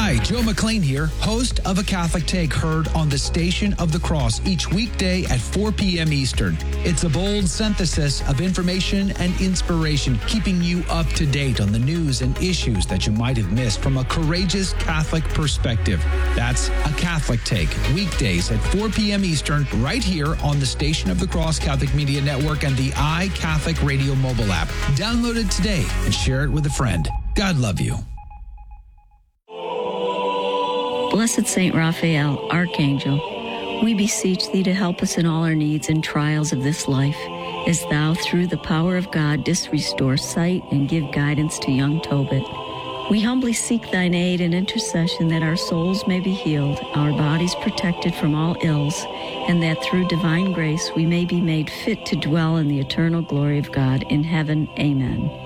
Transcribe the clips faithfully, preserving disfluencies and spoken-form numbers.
Hi, Joe McLean here, host of A Catholic Take, heard on the Station of the Cross each weekday at four p.m. Eastern. It's a bold synthesis of information and inspiration, keeping you up to date on the news and issues that you might have missed from a courageous Catholic perspective. That's A Catholic Take, weekdays at four p.m. Eastern, right here on the Station of the Cross Catholic Media Network and the iCatholic Radio mobile app. Download it today and share it with a friend. God love you. Blessed Saint Raphael, Archangel, we beseech thee to help us in all our needs and trials of this life, as thou, through the power of God, didst restore sight and give guidance to young Tobit. We humbly seek thine aid and intercession that our souls may be healed, our bodies protected from all ills, and that through divine grace we may be made fit to dwell in the eternal glory of God in heaven. Amen.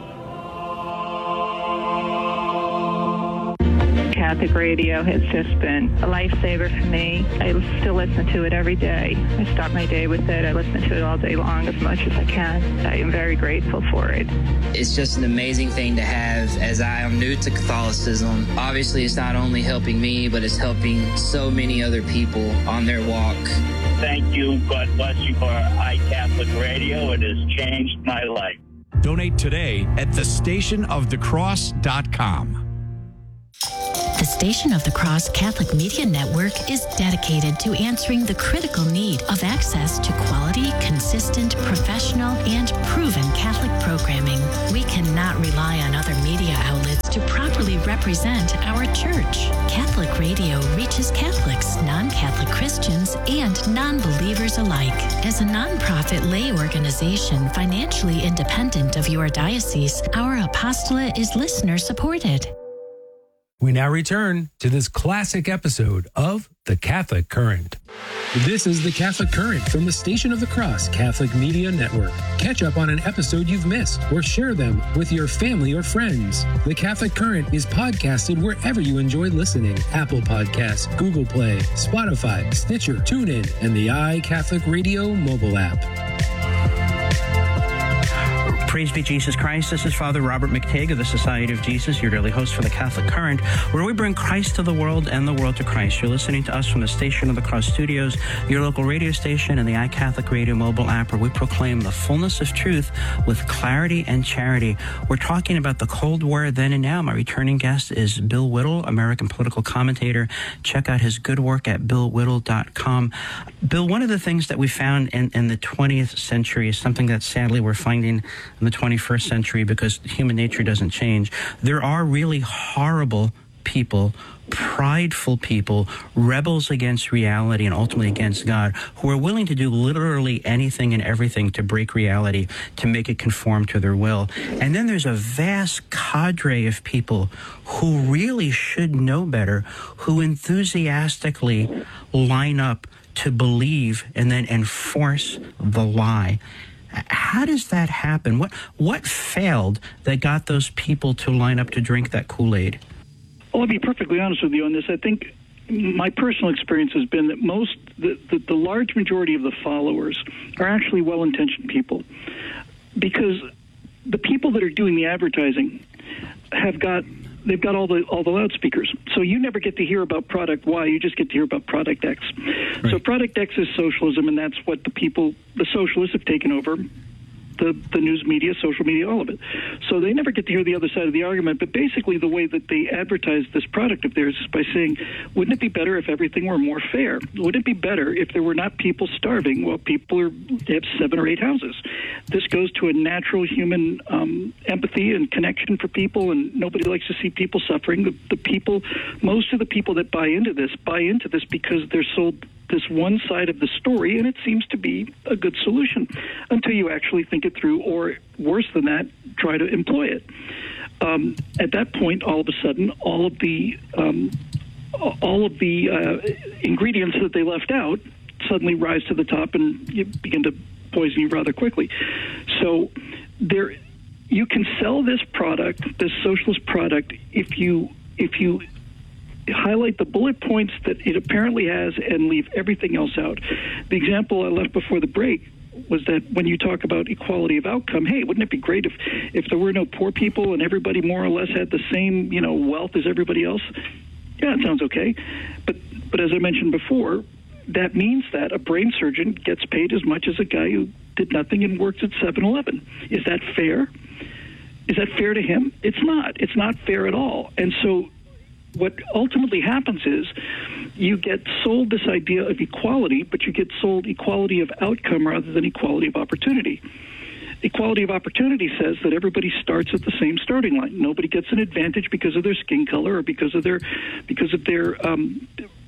Catholic radio has just been a lifesaver for me. I still listen to it every day. I start my day with it. I listen to it all day long as much as I can. I am very grateful for it. It's just an amazing thing to have, as I am new to Catholicism. Obviously, it's not only helping me, but it's helping so many other people on their walk. Thank you. God bless you for iCatholic Radio. It has changed my life. Donate today at the station of the cross dot com. The Station of the Cross Catholic Media Network is dedicated to answering the critical need of access to quality, consistent, professional, and proven Catholic programming. We cannot rely on other media outlets to properly represent our church. Catholic radio reaches Catholics, non-Catholic Christians, and non-believers alike. As a nonprofit lay organization financially independent of your diocese, our apostolate is listener-supported. We now return to this classic episode of The Catholic Current. This is The Catholic Current from the Station of the Cross Catholic Media Network. Catch up on an episode you've missed or share them with your family or friends. The Catholic Current is podcasted wherever you enjoy listening. Apple Podcasts, Google Play, Spotify, Stitcher, TuneIn, and the iCatholic Radio mobile app. Praise be Jesus Christ. This is Father Robert McTague of the Society of Jesus, your daily host for the Catholic Current, where we bring Christ to the world and the world to Christ. You're listening to us from the Station of the Cross Studios, your local radio station, and the iCatholic Radio mobile app, where we proclaim the fullness of truth with clarity and charity. We're talking about the Cold War then and now. My returning guest is Bill Whittle, American political commentator. Check out his good work at bill whittle dot com. Bill, one of the things that we found in, in the twentieth century is something that sadly we're finding in the twenty-first century, because human nature doesn't change. There are really horrible people, prideful people, rebels against reality and ultimately against God, who are willing to do literally anything and everything to break reality, to make it conform to their will. And then there's a vast cadre of people who really should know better, who enthusiastically line up to believe and then enforce the lie. How does that happen? What what failed that got those people to line up to drink that Kool-Aid? Well, I'll be perfectly honest with you on this. I think my personal experience has been that most, the, the, the large majority of the followers are actually well-intentioned people, because the people that are doing the advertising have got they've got all the all the loudspeakers. So you never get to hear about product Y, you just get to hear about product X. Right. So product X is socialism, and that's what the people, the socialists have taken over. The, the news media, social media, all of it. So they never get to hear the other side of the argument. But basically the way that they advertise this product of theirs is by saying, wouldn't it be better if everything were more fair? Wouldn't it be better if there were not people starving while people are, have seven or eight houses? This goes to a natural human um, empathy and connection for people, and nobody likes to see people suffering. The, the people, most of the people that buy into this, buy into this because they're sold this one side of the story, and it seems to be a good solution until you actually think it through, or worse than that, try to employ it. Um, at that point, all of a sudden, all of the um, all of the uh, ingredients that they left out suddenly rise to the top, and you begin to poison you rather quickly. So there, you can sell this product, this socialist product, if you if you highlight the bullet points that it apparently has and leave everything else out. The example I left before the break was that when you talk about equality of outcome, hey, wouldn't it be great if, if there were no poor people and everybody more or less had the same, you know, wealth as everybody else? Yeah, it sounds okay. But but as I mentioned before, that means that a brain surgeon gets paid as much as a guy who did nothing and works at seven eleven. Is that fair? Is that fair to him? It's not. It's not fair at all. And so what ultimately happens is you get sold this idea of equality, but you get sold equality of outcome rather than equality of opportunity. Equality of opportunity says that everybody starts at the same starting line. Nobody gets an advantage because of their skin color or because of their because of their um,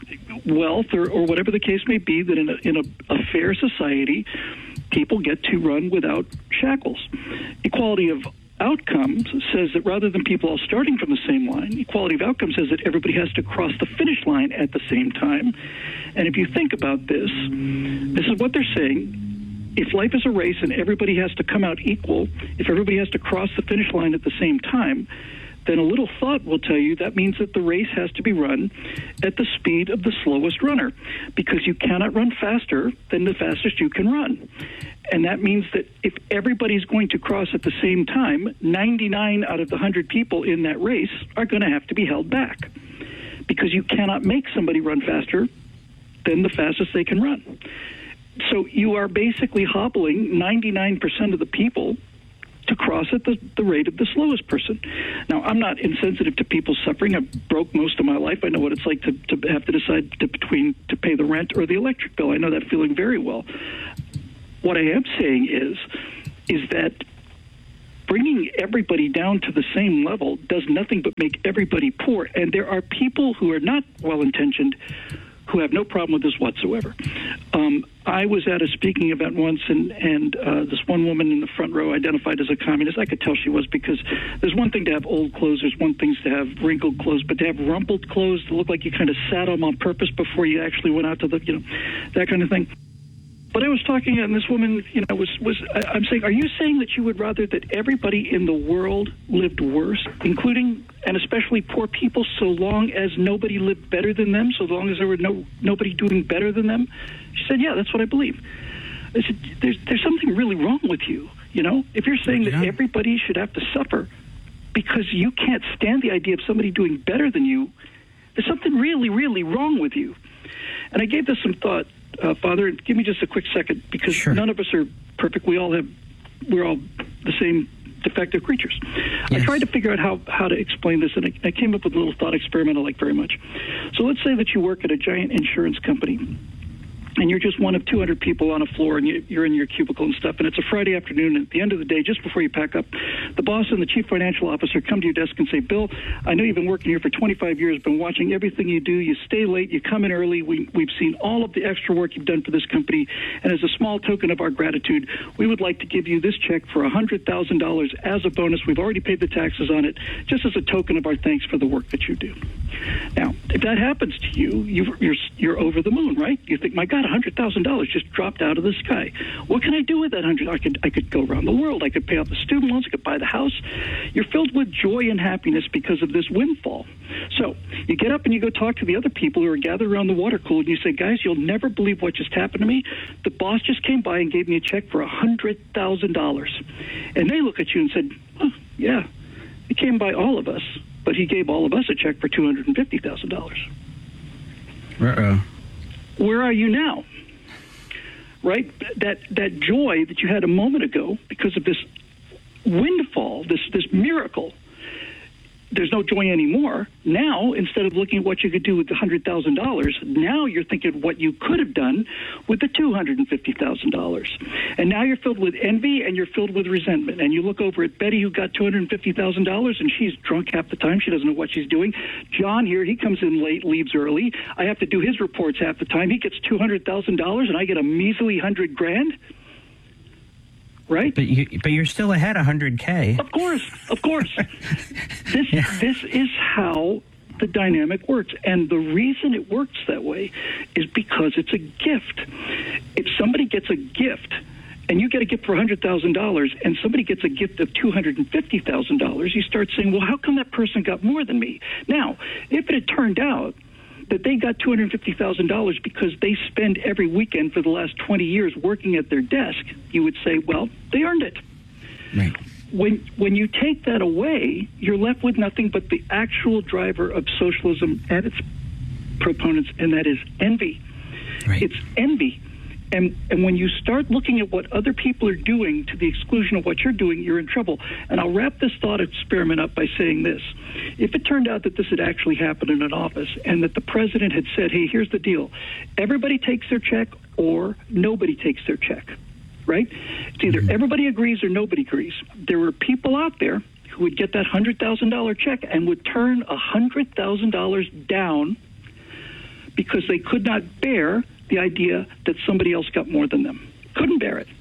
wealth or, or whatever the case may be. That in a, in a, a fair society, people get to run without shackles. Equality of outcomes says that rather than people all starting from the same line, equality of outcomes says that everybody has to cross the finish line at the same time. And if you think about this, this is what they're saying. If life is a race and everybody has to come out equal, if everybody has to cross the finish line at the same time, then a little thought will tell you that means that the race has to be run at the speed of the slowest runner, because you cannot run faster than the fastest you can run. And that means that if everybody's going to cross at the same time, ninety-nine out of the one hundred people in that race are going to have to be held back, because you cannot make somebody run faster than the fastest they can run. So you are basically hobbling ninety-nine percent of the people to cross at the, the rate of the slowest person. Now, I'm not insensitive to people's suffering. I broke most of my life. I know what it's like to, to have to decide to, between to pay the rent or the electric bill. I know that feeling very well. What I am saying is, is that bringing everybody down to the same level does nothing but make everybody poor. And there are people who are not well-intentioned who have no problem with this whatsoever. Um, I was at a speaking event once, and, and uh, this one woman in the front row identified as a communist. I could tell she was, because there's one thing to have old clothes, there's one thing to have wrinkled clothes, but to have rumpled clothes that look like you kind of sat on them on purpose before you actually went out to the, you know, that kind of thing. But I was talking, and this woman, you know, was, was I, I'm saying, are you saying that you would rather that everybody in the world lived worse, including and especially poor people, so long as nobody lived better than them, so long as there were no nobody doing better than them? She said, yeah, that's what I believe. I said, there's, there's something really wrong with you, you know? If you're saying that everybody should have to suffer because you can't stand the idea of somebody doing better than you, there's something really, really wrong with you. And I gave this some thought. Uh, Father, give me just a quick second, because sure. None of us are perfect. We all have, we're all the same defective creatures. Yes. I tried to figure out how, how to explain this, and I, I came up with a little thought experiment I like very much. So let's say that you work at a giant insurance company, and you're just one of two hundred people on a floor, and you, you're in your cubicle and stuff, and it's a Friday afternoon, and at the end of the day, just before you pack up, the boss and the chief financial officer come to your desk and say, Bill, I know you've been working here for twenty-five years, been watching everything you do, you stay late, you come in early, we, we've seen all of the extra work you've done for this company, and as a small token of our gratitude, we would like to give you this check for one hundred thousand dollars as a bonus. We've already paid the taxes on it, just as a token of our thanks for the work that you do. Now, if that happens to you, you've, you're, you're over the moon, right? You think, my God, one hundred thousand dollars just dropped out of the sky. What can I do with that one hundred thousand dollars? I could, I could go around the world. I could pay off the student loans. I could buy the house. You're filled with joy and happiness because of this windfall. So you get up and you go talk to the other people who are gathered around the water cooler, and you say, guys, you'll never believe what just happened to me. The boss just came by and gave me a check for one hundred thousand dollars. And they look at you and said, oh, yeah, he came by all of us, but he gave all of us a check for two hundred fifty thousand dollars. Uh-oh. Where are you now? Right? That that joy that you had a moment ago because of this windfall, this this miracle, there's no joy anymore. Now, instead of looking at what you could do with the one hundred thousand dollars, now you're thinking what you could have done with the two hundred fifty thousand dollars. And now you're filled with envy and you're filled with resentment. And you look over at Betty, who got two hundred fifty thousand dollars, and she's drunk half the time. She doesn't know what she's doing. John here, he comes in late, leaves early. I have to do his reports half the time. He gets two hundred thousand dollars, and I get a measly one hundred grand. Right? But, you, but you're still ahead one hundred K. Of course, of course. this yeah. this is how the dynamic works. And the reason it works that way is because it's a gift. If somebody gets a gift, and you get a gift for one hundred thousand dollars, and somebody gets a gift of two hundred fifty thousand dollars, you start saying, well, how come that person got more than me? Now, if it had turned out that they got two hundred fifty thousand dollars because they spend every weekend for the last twenty years working at their desk, you would say, well, they earned it. Right. when when you take that away, you're left with nothing but the actual driver of socialism and its proponents, and that is envy. Right. It's envy. And and when you start looking at what other people are doing to the exclusion of what you're doing, you're in trouble. And I'll wrap this thought experiment up by saying this. If it turned out that this had actually happened in an office and that the president had said, hey, here's the deal. Everybody takes their check or nobody takes their check, right? It's either everybody agrees or nobody agrees. There were people out there who would get that one hundred thousand dollars check and would turn one hundred thousand dollars down because they could not bear the idea that somebody else got more than them. Couldn't bear it.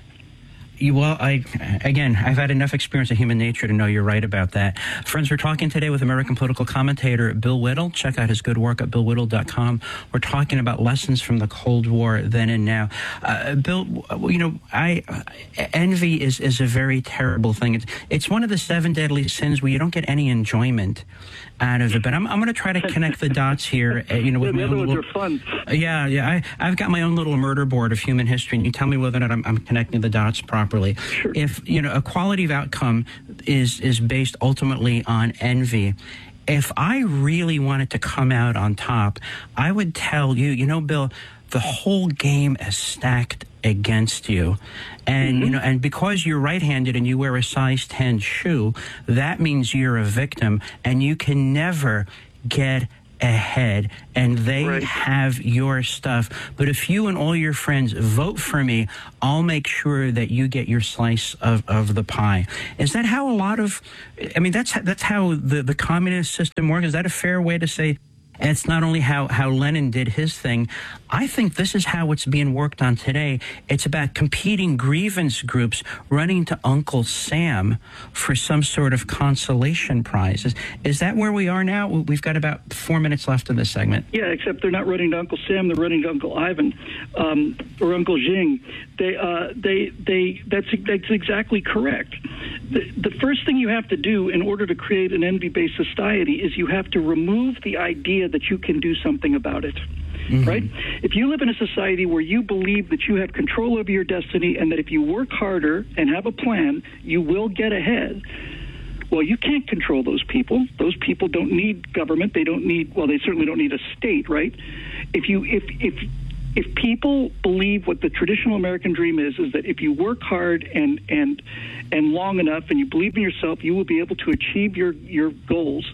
Well, I, again, I've had enough experience in human nature to know you're right about that. Friends, we're talking today with American political commentator Bill Whittle. Check out his good work at bill whittle dot com. We're talking about lessons from the Cold War then and now. Uh, Bill, you know, I envy is, is a very terrible thing. It's, it's one of the seven deadly sins where you don't get any enjoyment out of it. But I'm, I'm going to try to connect the dots here. Uh, you know, with yeah, my the own other little, ones are fun. Yeah, yeah. I, I've got my own little murder board of human history, and you tell me whether or not I'm, I'm connecting the dots properly. Sure. If, you know, a quality of outcome is, is based ultimately on envy, if I really wanted to come out on top, I would tell you, you know, Bill, the whole game is stacked against you. And, mm-hmm. you know, and because you're right-handed and you wear a size ten shoe, that means you're a victim and you can never get ahead, and they right. have your stuff. But if you and all your friends vote for me, I'll make sure that you get your slice of, of the pie. Is that how a lot of, I mean, that's that's how the, the communist system works? Is that a fair way to say? And it's not only how, how Lenin did his thing. I think this is how it's being worked on today. It's about competing grievance groups running to Uncle Sam for some sort of consolation prize. Is, is that where we are now? We've got about four minutes left in this segment. Yeah, except they're not running to Uncle Sam. They're running to Uncle Ivan um, or Uncle Jing. They, uh, they, they. That's that's exactly correct. The, the first thing you have to do in order to create an envy-based society is you have to remove the idea that you can do something about it. Mm-hmm. Right? If you live in a society where you believe that you have control over your destiny and that if you work harder and have a plan, you will get ahead, well, you can't control those people. Those people don't need government. They don't need, well, they certainly don't need a state, right? If you, if, if, if people believe what the traditional American dream is, is that if you work hard and, and, and long enough and you believe in yourself, you will be able to achieve your, your goals,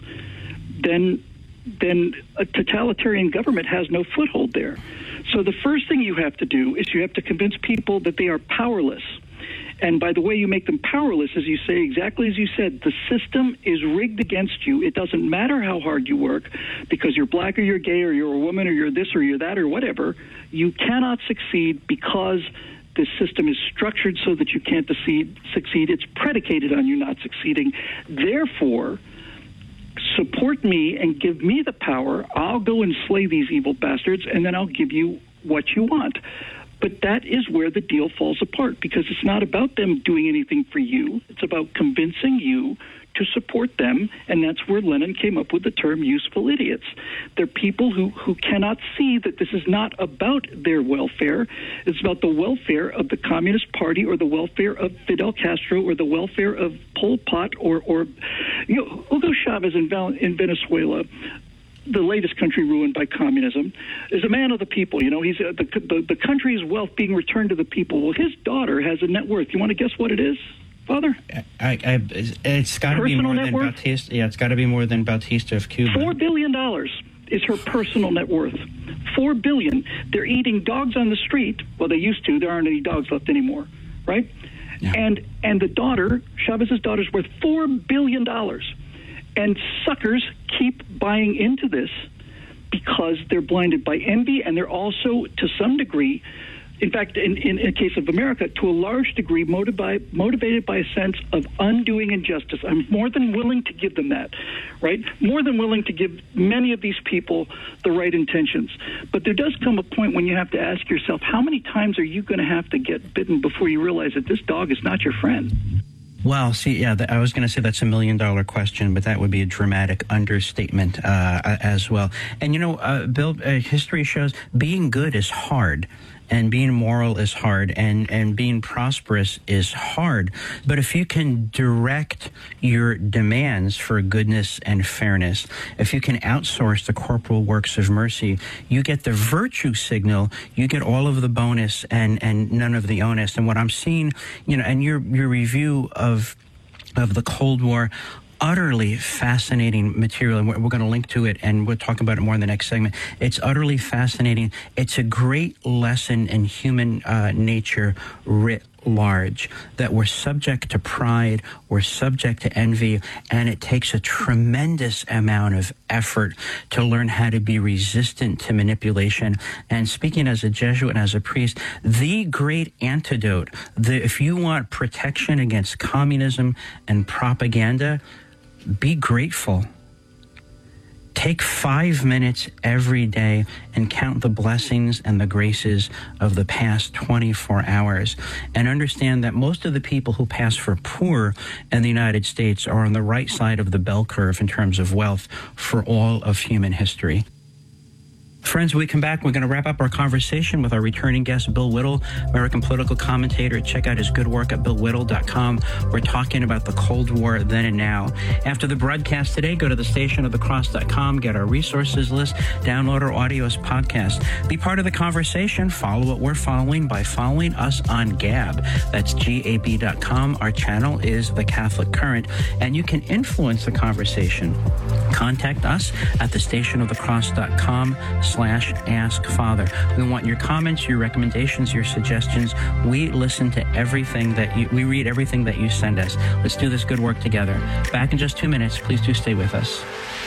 then then a totalitarian government has no foothold there. So the first thing you have to do is you have to convince people that they are powerless. And by the way you make them powerless, as you say, exactly as you said, the system is rigged against you. It doesn't matter how hard you work, because you're black or you're gay or you're a woman or you're this or you're that or whatever. You cannot succeed because the system is structured so that you can't succeed. It's predicated on you not succeeding. Therefore, support me and give me the power. I'll go and slay these evil bastards, and then I'll give you what you want. But that is where the deal falls apart, because it's not about them doing anything for you. It's about convincing you to support them, and that's where Lenin came up with the term useful idiots. They're people who, who cannot see that this is not about their welfare. It's about the welfare of the Communist Party or the welfare of Fidel Castro or the welfare of Pol Pot or, or you know, Hugo Chavez in, Val- in Venezuela, the latest country ruined by communism, is a man of the people. You know, he's uh, the, the the country's wealth being returned to the people. Well, his daughter has a net worth. You want to guess what it is, Father? I, I, it's got to be more than worth? Bautista. Yeah, it's got to be more than Bautista of Cuba. Four billion dollars is her personal net worth. Four billion. They're eating dogs on the street. Well, they used to. There aren't any dogs left anymore, right? Yeah. And and the daughter, Chavez's daughter's worth four billion dollars. And suckers keep buying into this because they're blinded by envy, and they're also, to some degree, in fact, in, in, in the case of America, to a large degree, motivated by, motivated by a sense of undoing injustice. I'm more than willing to give them that, right? More than willing to give many of these people the right intentions. But there does come a point when you have to ask yourself, how many times are you going to have to get bitten before you realize that this dog is not your friend? Well, see, yeah, th- I was going to say that's a million-dollar question, but that would be a dramatic understatement uh, as well. And, you know, uh, Bill, uh, history shows being good is hard. and being moral is hard, and, and being prosperous is hard. But if you can direct your demands for goodness and fairness, if you can outsource the corporal works of mercy, you get the virtue signal, you get all of the bonus and, and none of the onus. And what I'm seeing, you know, and your your review of of the Cold War, utterly fascinating material, and we're, we're going to link to it, and we'll talk about it more in the next segment. It's utterly fascinating. It's a great lesson in human uh, nature writ large, that we're subject to pride, we're subject to envy, and it takes a tremendous amount of effort to learn how to be resistant to manipulation. And speaking as a Jesuit and as a priest, the great antidote, the, if you want protection against communism and propaganda, be grateful. Take five minutes every day and count the blessings and the graces of the past twenty-four hours, and understand that most of the people who pass for poor in the United States are on the right side of the bell curve in terms of wealth for all of human history. Friends, when we come back, we're going to wrap up our conversation with our returning guest, Bill Whittle, American political commentator. Check out his good work at bill whittle dot com. We're talking about the Cold War then and now. After the broadcast today, go to the station of the cross dot com, get our resources list, download our audio as podcast. Be part of the conversation. Follow what we're following by following us on Gab. That's G A B dot com. Our channel is The Catholic Current, and you can influence the conversation. Contact us at the station of the cross dot com slash ask father. We want your comments, your recommendations, your suggestions. We listen to everything that you, we read everything that you send us. Let's do this good work together. Back in just two minutes. Please do stay with us.